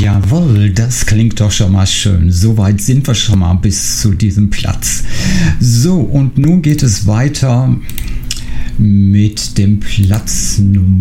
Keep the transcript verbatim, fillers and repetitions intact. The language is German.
Jawohl, das klingt doch schon mal schön. Soweit sind wir schon mal bis zu diesem Platz. So, und nun geht es weiter mit dem Platz Nummer